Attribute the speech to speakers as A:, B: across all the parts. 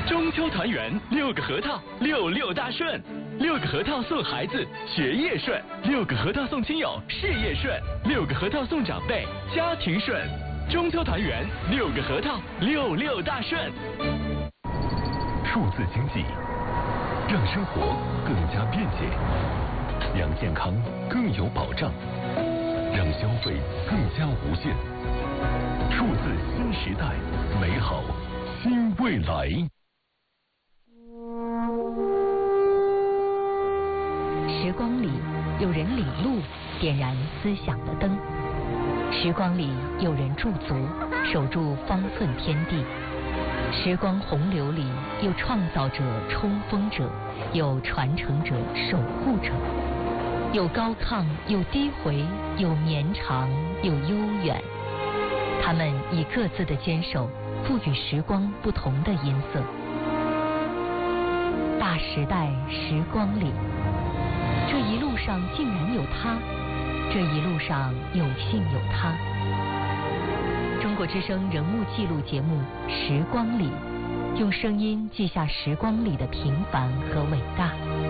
A: 中秋团圆，6个核桃，66大顺，6个核桃送孩子学业顺，6个核桃送亲友事业顺，6个核桃送长辈家庭顺。中秋团圆，6个核桃，66大顺。
B: 数字经济让生活更加便捷，让健康更有保障，让消费更加无限。数字新时代，美好新未来。
C: 时光里有人领路，点燃思想的灯；时光里有人驻足，守住方寸天地；时光洪流里有创造者、冲锋者，有传承者、守护者，有高亢，有低回，有绵长，有悠远。他们以各自的坚守，赋予时光不同的音色。大时代时光里，这一路上竟然有他，这一路上有幸有他。中国之声人物记录节目《时光里》，用声音记下时光里的平凡和伟大。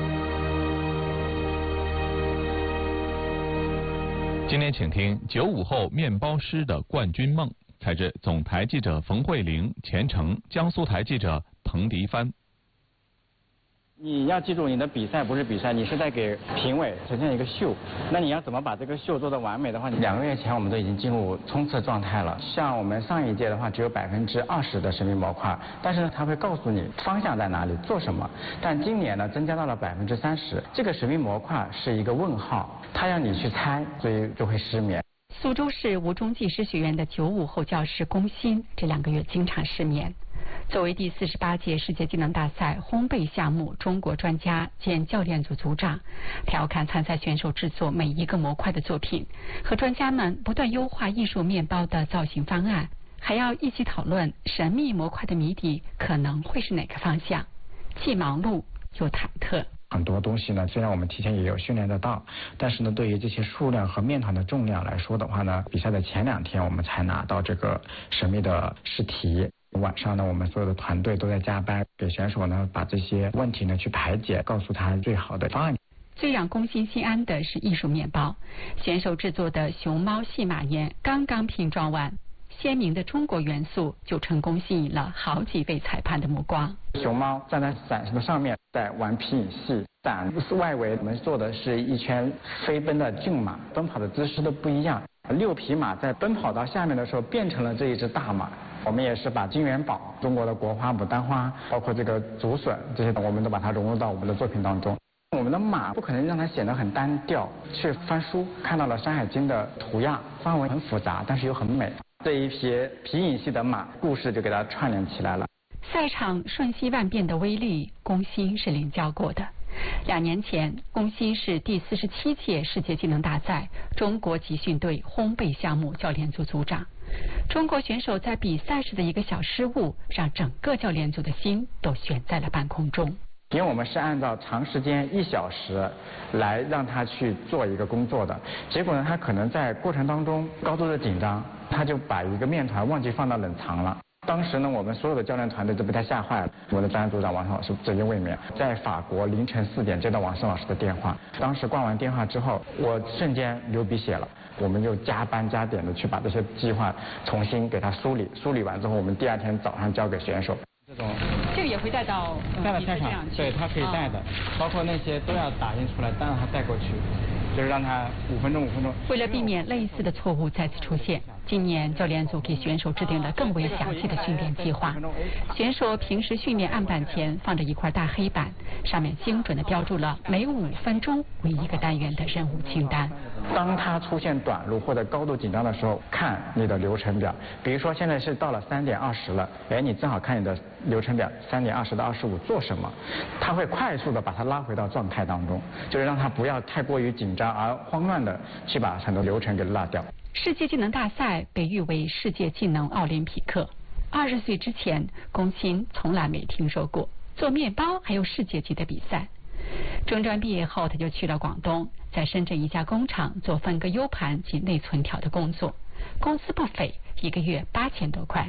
D: 今天请听95后面包师的冠军梦，采自总台记者冯慧玲、钱程，江苏台记者彭迪帆。
E: 你要记住，你的比赛不是比赛，你是在给评委呈现一个秀。那你要怎么把这个秀做得完美的话，2个月前我们都已经进入冲刺状态了。像我们上一届的话，只有20%的神秘模块，但是呢，它会告诉你方向在哪里，做什么。但今年呢，增加到了30%，这个神秘模块是一个问号，它让你去猜，所以就会失眠。
F: 苏州市吴中技师学院的95后教师龚鑫这2个月经常失眠。作为第48届世界技能大赛烘焙项目中国专家兼教练组组长，他要看参赛选手制作每一个模块的作品，和专家们不断优化艺术面包的造型方案，还要一起讨论神秘模块的谜底可能会是哪个方向，既忙碌又忐忑。
E: 很多东西呢，虽然我们提前也有训练得到，但是呢，对于这些数量和面团的重量来说的话呢，比赛的前2天我们才拿到这个神秘的试题。晚上呢，我们所有的团队都在加班，给选手呢把这些问题呢去排解，告诉他最好的方案。
F: 最让龚鑫心安的是艺术面包，选手制作的熊猫戏马烟刚刚拼装完，鲜明的中国元素就成功吸引了好几位裁判的目光。
E: 熊猫站在伞的上面，在玩皮影戏，伞外围我们做的是一圈飞奔的骏马，奔跑的姿势都不一样。6匹马在奔跑到下面的时候，变成了这一只大马。我们也是把金元宝、中国的国花牡丹花，包括这个竹笋这些，我们都把它融入到我们的作品当中。我们的马不可能让它显得很单调，去翻书看到了《山海经》的图样，范围很复杂，但是又很美。这一匹皮影戏的马，故事就给它串联起来了。
F: 赛场瞬息万变的威力，龚鑫是领教过的。2年前，龚鑫是第47届世界技能大赛中国集训队烘焙项目教练组组长。中国选手在比赛时的一个小失误，让整个教练组的心都悬在了半空中。
E: 因为我们是按照长时间1小时来让他去做一个工作的，结果呢，他可能在过程当中高度的紧张，他就把一个面团忘记放到冷藏了。当时呢，我们所有的教练团队都被他吓坏了。我的专业组长王胜老师直接卫冕，在法国凌晨4点接到王胜老师的电话。当时挂完电话之后，我瞬间流鼻血了。我们就加班加点的去把这些计划重新给他梳理完之后，我们第2天早上交给选手。
F: 这个也会带到
E: 赛场，对，他可以带的，包括那些都要打印出来，再让他带过去，就是让他5分钟。
F: 为了避免类似的错误再次出现，今年教练组给选手制定了更为详细的训练计划。选手平时训练案板前放着一块大黑板，上面精准地标注了每5分钟为一个单元的任务清单。
E: 当他出现短路或者高度紧张的时候，看你的流程表，比如说现在是到了3点20了，你正好看你的流程表，3点20到25做什么，他会快速的把他拉回到状态当中，就是让他不要太过于紧张而慌乱的去把很多流程给落掉。
F: 世界技能大赛被誉为世界技能奥林匹克。20岁之前，龚鑫从来没听说过做面包还有世界级的比赛。中专毕业后，他就去了广东，在深圳一家工厂做分割 U 盘及内存条的工作，工资不菲，1个月8000多块。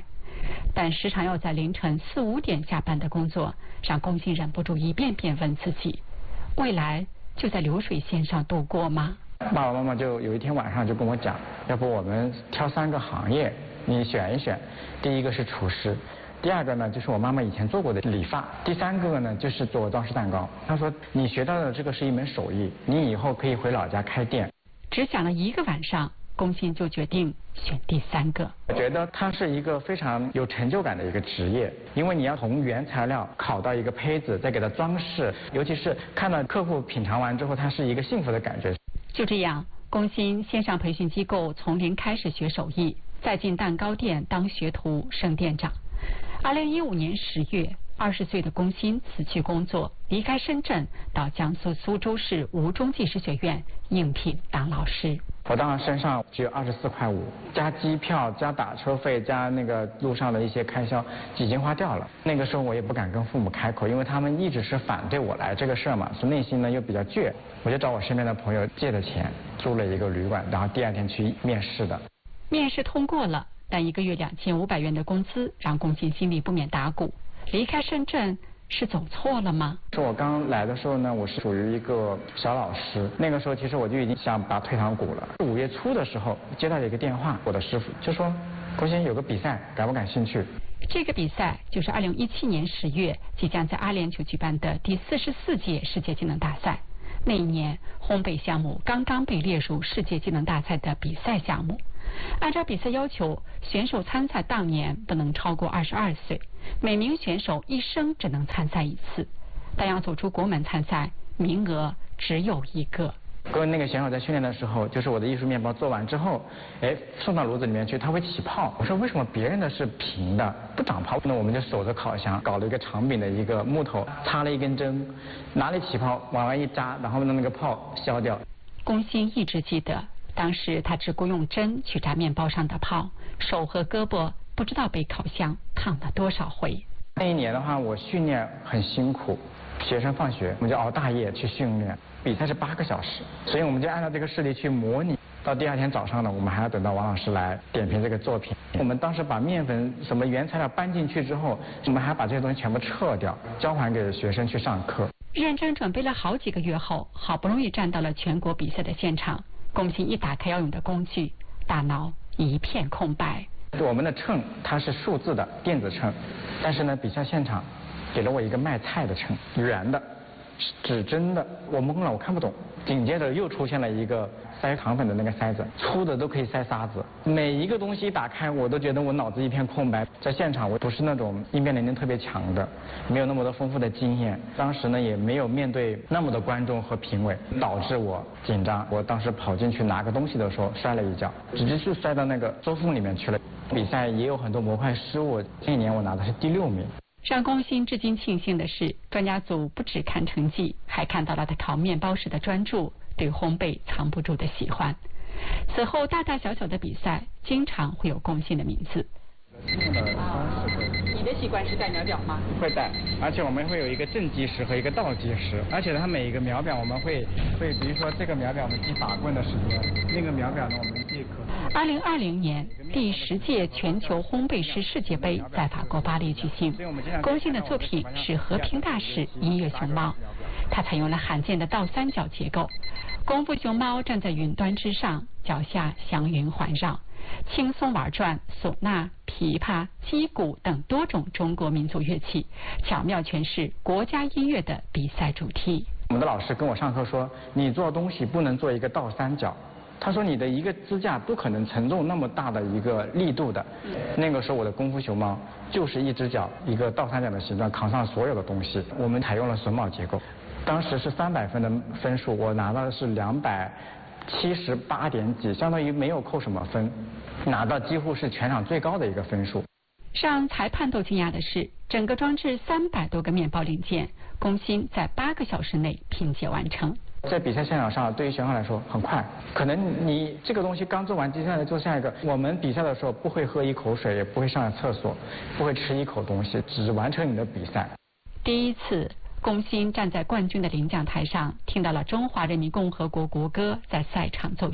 F: 但时常要在凌晨4、5点下班的工作，让龚鑫忍不住一遍遍问自己：未来就在流水线上度过吗？
E: 爸爸妈妈就有一天晚上就跟我讲，要不我们挑3个行业，你选一选。第一个是厨师，第2个呢就是我妈妈以前做过的理发，第3个呢就是做装饰蛋糕。他说你学到的这个是一门手艺，你以后可以回老家开店。
F: 只想了1个晚上，龚鑫就决定选第3个。
E: 我觉得它是一个非常有成就感的一个职业，因为你要从原材料烤到一个胚子，再给它装饰，尤其是看到客户品尝完之后，它是一个幸福的感觉。
F: 就这样，龚鑫先上培训机构从零开始学手艺，再进蛋糕店当学徒升店长。2015年10月，20岁的龚鑫辞去工作，离开深圳，到江苏苏州市吴中技师学院应聘当老师。
E: 我当时身上只有24.5块，加机票、加打车费、加那个路上的一些开销，已经花掉了。那个时候我也不敢跟父母开口，因为他们一直是反对我来这个事儿嘛，所以内心呢又比较倔。我就找我身边的朋友借的钱，租了一个旅馆，然后第2天去面试的。
F: 面试通过了，但1个月2500元的工资让龚鑫心里不免打鼓。离开深圳是走错了吗？
E: 是我刚来的时候呢，我是属于一个小老师，那个时候其实我就已经想拔退堂鼓了。5月初的时候接到了一个电话，我的师傅就说龚鑫有个比赛，感不感兴趣？
F: 这个比赛就是2017年10月即将在阿联酋举办的第44届世界技能大赛。那一年，烘焙项目刚刚被列入世界技能大赛的比赛项目。按照比赛要求，选手参赛当年不能超过22岁，每名选手一生只能参赛1次，但要走出国门参赛，名额只有1个。
E: 跟那个选手在训练的时候，就是我的艺术面包做完之后，送到炉子里面去，它会起泡。我说为什么别人的是平的不长泡？那我们就守着烤箱，搞了一个长柄的一个木头，插了一根针，哪里起泡往外一扎，然后让那个泡消掉。
F: 龚鑫一直记得，当时他只顾用针去扎面包上的泡，手和胳膊不知道被烤箱烫了多少回。
E: 那一年的话，我训练很辛苦，学生放学我们就熬大夜去训练，比赛是8个小时，所以我们就按照这个示例去模拟。到第2天早上呢，我们还要等到王老师来点评这个作品。我们当时把面粉什么原材料搬进去之后，我们还把这些东西全部撤掉，交还给学生去上课。
F: 认真准备了好几个月后，好不容易站到了全国比赛的现场。龚鑫一打开要用的工具，大脑一片空白。
E: 我们的秤它是数字的电子秤，但是呢，比赛现场给了我一个卖菜的秤，圆的，指针的，我懵了，我看不懂。紧接着又出现了一个塞糖粉的那个塞子，粗的都可以塞沙子。每一个东西一打开，我都觉得我脑子一片空白。在现场，我不是那种应变能力特别强的，没有那么多丰富的经验。当时呢，也没有面对那么多观众和评委，导致我紧张。我当时跑进去拿个东西的时候摔了一跤，直接是摔到那个周缝里面去了。比赛也有很多模块失误，那一年我拿的是第6名。
F: 让龚鑫至今庆幸的是，专家组不只看成绩，还看到了他烤面包时的专注，对烘焙藏不住的喜欢。此后大大小小的比赛，经常会有龚鑫的名字。你的习惯是带秒表吗？
E: 会带，而且我们会有一个正计时和一个倒计时，而且它每一个秒表我们会比如说这个秒表我们记打棍的时间，那个秒表呢我们记可。
F: 2020年第10届全球烘焙师世界杯在法国巴黎举行，龚鑫的作品是和平大使音乐熊猫，它采用了罕见的倒3角结构，功夫熊猫站在云端之上，脚下祥云环绕。轻松玩转唢呐、琵琶、击鼓等多种中国民族乐器，巧妙诠释国家音乐的比赛主题。
E: 我们的老师跟我上课说，你做东西不能做一个倒3角，他说你的一个支架不可能承重那么大的一个力度的。那个时候我的功夫熊猫就是一只脚一个倒3角的形状扛上所有的东西。我们采用了榫卯结构，当时是300分的分数，我拿到的是278点几，相当于没有扣什么分，拿到几乎是全场最高的一个分数。
F: 让裁判都惊讶的是，整个装置300多个面包零件，龚鑫在8个小时内拼接完成。
E: 在比赛现场上，对于选手来说很快，可能你这个东西刚做完，接下来做下一个。我们比赛的时候不会喝一口水，也不会上厕所，不会吃一口东西，只完成你的比赛。
F: 第一次，龚鑫站在冠军的领奖台上，听到了中华人民共和国国歌在赛场奏响。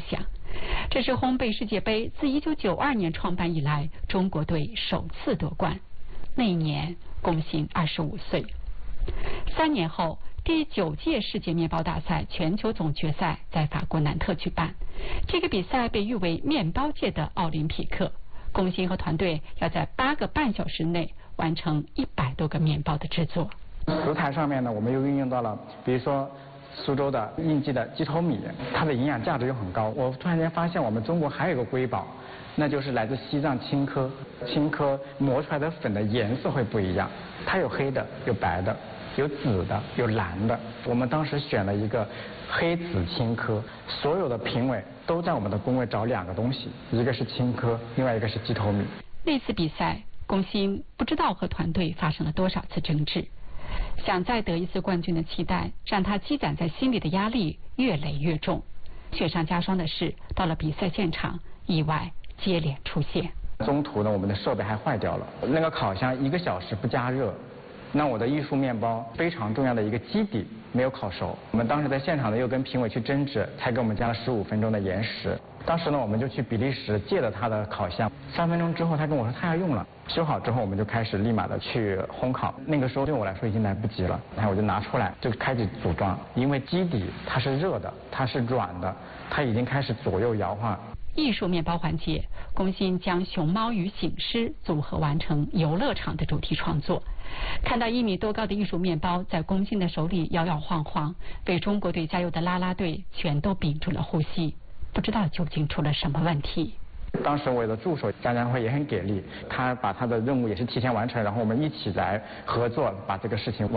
F: 这是烘焙世界杯自1992年创办以来中国队首次夺冠。那一年，龚欣25岁。3年后，第9届世界面包大赛全球总决赛在法国南特举办。这个比赛被誉为面包界的奥林匹克。龚欣和团队要在8个半小时内完成100多个面包的制作。
E: 食材上面呢，我们又运用到了，比如说苏州的应季的鸡头米，它的营养价值又很高。我突然间发现，我们中国还有一个瑰宝，那就是来自西藏青稞。青稞磨出来的粉的颜色会不一样，它有黑的，有白的，有紫的，有蓝的。我们当时选了一个黑紫青稞，所有的评委都在我们的工位找2个东西，一个是青稞，另外一个是鸡头米。
F: 那次比赛，龚欣不知道和团队发生了多少次争执，想再得一次冠军的期待让他积攒在心里的压力越累越重。雪上加霜的是，到了比赛现场，意外接连出现。
E: 中途呢，我们的设备还坏掉了，那个烤箱1个小时不加热，那我的艺术面包非常重要的一个基底没有烤熟。我们当时在现场呢又跟评委去争执，才给我们加了15分钟的延时。当时呢我们就去比利时借了他的烤箱，3分钟之后他跟我说他要用了，修好之后我们就开始立马的去烘烤。那个时候对我来说已经来不及了，然后我就拿出来就开始组装，因为基底它是热的，它是软的，它已经开始左右摇晃。
F: 艺术面包环节，龚欣将熊猫与醒狮组合完成游乐场的主题创作。看到1米多高的艺术面包在龚欣的手里摇摇晃晃，为中国队加油的啦啦队全都屏住了呼吸，不知道究竟出了什么问题。
E: 当时我的助手张家辉也很给力，他把他的任务也是提前完成，然后我们一起来合作把这个事情